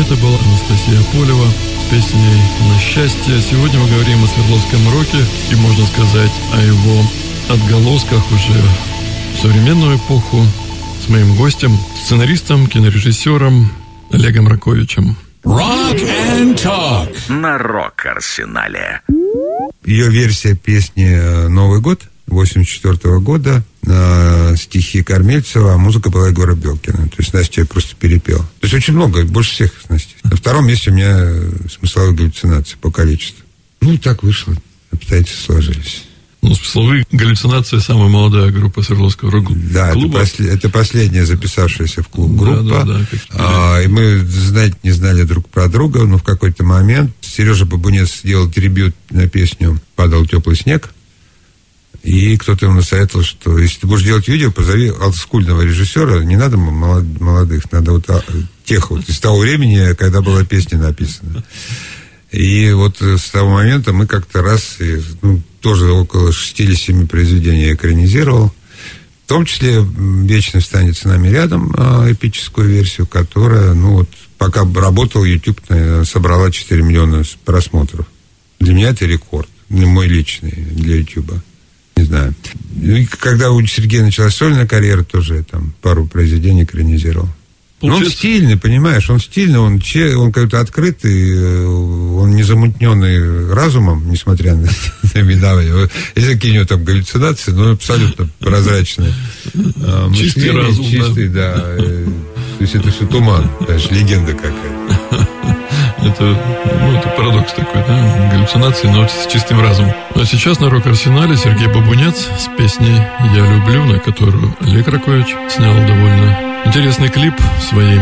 Это была Анастасия Полева с песней «На счастье». Сегодня мы говорим о Свердловском роке и, можно сказать, о его отголосках уже в современную эпоху с моим гостем, сценаристом, кинорежиссером Олегом Раковичем. Rock and Talk на Рок-Арсенале. Ее версия песни «Новый год» 1984 года, стихи Кормильцева, а музыка была Егора Белкина. То есть Настя просто перепела. То есть очень много, больше всех с Настей. На втором месте у меня смысловые галлюцинации по количеству. Ну, так вышло, обстоятельства сложились. Ну, смысловые галлюцинации — самая молодая группа Свердловского рок-клуба. Да, это последняя записавшаяся в клуб группа. Да, и мы не знали друг про друга, но в какой-то момент Сережа Бабунец сделал трибьют на песню «Падал теплый снег». И кто-то ему насоветовал, что если ты будешь делать видео, позови олдскульного режиссера, не надо молодых, надо вот тех вот из того времени, когда была песня написана. И вот с того момента мы как-то раз, тоже около 6 или 7 произведений экранизировал. В том числе «Вечность станет с нами рядом», эпическую версию, которая, пока работал, YouTube собрала 4 миллиона просмотров. Для меня это рекорд, мой личный, для YouTube. Не знаю. И когда у Сергея началась сольная карьера, тоже я там пару произведений экранизировал. Но он стильный, понимаешь, он стильный, он какой-то открытый, он не замутненный разумом, несмотря на минование. Есть какие у него там галлюцинации, но абсолютно прозрачные. Чистый разум, чистый, да. То есть это все туман, знаешь, легенда какая-то. Это парадокс такой, да? Галлюцинации, но с чистым разумом. А сейчас на Рок-Арсенале Сергей Бабунец с песней «Я люблю», на которую Олег Ракович снял довольно интересный клип в своей